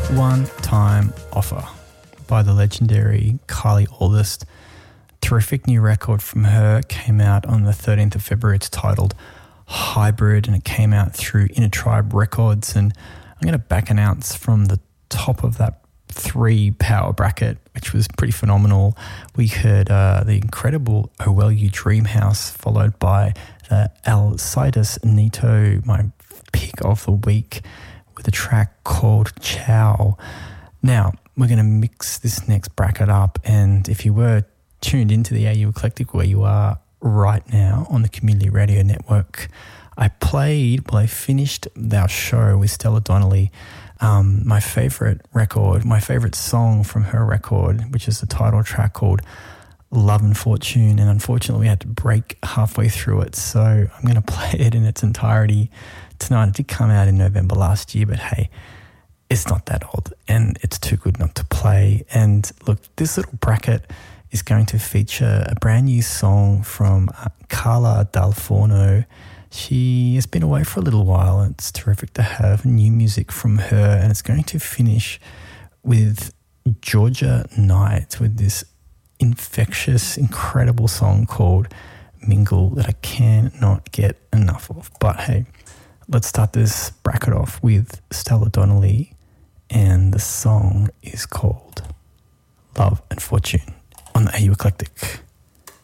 One Time Offer by the legendary Kylie August. Terrific new record from her, came out on the 13th of February. It's titled Hybrid and it came out through Inner Tribe Records. And I'm going to back announce from the top of that 3 power bracket, which was pretty phenomenal. We heard the incredible Oh Well You Dream House, followed by the Alcides Nito, my pick of the week, with a track called Ciao. Now, we're going to mix this next bracket up, and if you were tuned into the AU Eclectic where you are right now on the Community Radio Network, I finished our show with Stella Donnelly, my favourite record, my favourite song from her record, which is the title track called Love and Fortune, and unfortunately we had to break halfway through it, so I'm going to play it in its entirety tonight. It did come out in November last year, but hey, it's not that old and it's too good not to play. And look, this little bracket is going to feature a brand new song from Carla Dal Forno. She has been away for a little while and it's terrific to have new music from her, and it's going to finish with Georgia Knight with this infectious, incredible song called Mingle that I cannot get enough of. But hey, let's start this bracket off with Stella Donnelly, and the song is called Love and Fortune on the AU Eclectic.